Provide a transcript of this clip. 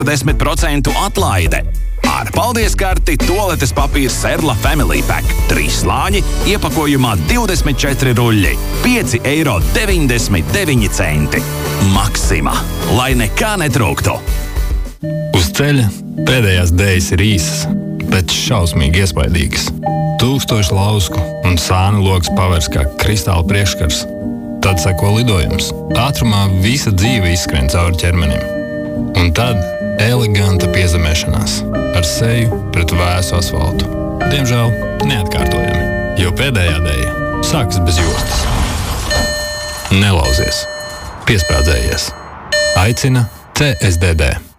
10% atlaide. Ar paldies karti toaletes papīrs Serla Family Pack. 3 slāņi, iepakojumā 24 ruļļi. 5,99 €. Maksima. Lai nekā netrūktu. Uz ceļa pēdējās dēļas ir īsas, bet šausmīgi iespaidīgas. 1000 lausku un sānu logs pavērs kā kristāla priekškars. Tad seko lidojums. Ātrumā visa dzīve izskrien cauri ķermenim. Un tad eleganta piezemēšanās ar seju pret vēsu asfaltu. Diemžēl neatkārtojami, jo pēdējā dēļa sākas bez jostas. Nelauzies. Piesprādzējies. Aicina CSDD.